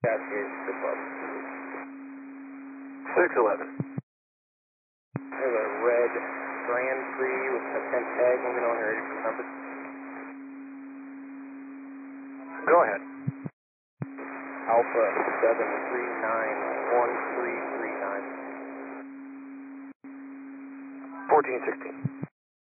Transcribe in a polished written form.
That is the bus. 611. There's a red Grand Prix with a 10 tag. Let me know when you're ready for the number. Go ahead. Alpha 7391339. 1416.